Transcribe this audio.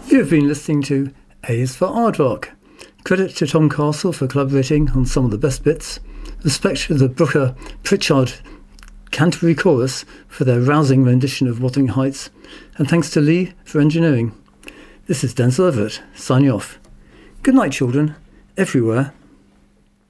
You have been listening to A is for Aardvark. Credit to Tom Castle for collaborating on some of the best bits. Respect to the Brooker Pritchard Canterbury Chorus for their rousing rendition of Wuthering Heights. And thanks to Lee for engineering. This is Denzel Everett, signing off. Good night, children, everywhere